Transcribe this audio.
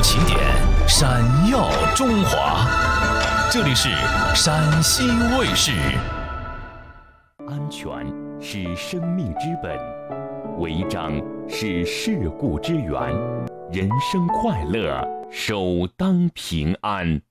起点，闪耀中华。这里是陕西卫视。安全是生命之本，违章是事故之源，人生快乐首当平安。